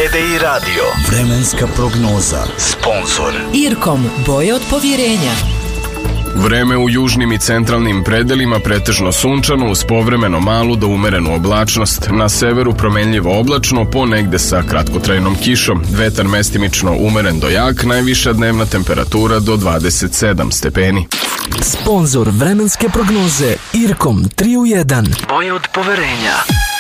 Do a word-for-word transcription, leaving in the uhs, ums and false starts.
D I radio. Vremenska prognoza. Sponzor Irkom, boje od povjerenja. Vreme u južnim i centralnim predelima pretežno sunčano uz povremeno malu do umerenu oblačnost. Na severu promenljivo oblačno, ponegde sa kratkotrajnom kišom. Vetar mestimično umeren do jak, najviša dnevna temperatura do dvadeset sedam stepeni. Sponzor vremenske prognoze Irkom tri u jedan. boje od poverenja.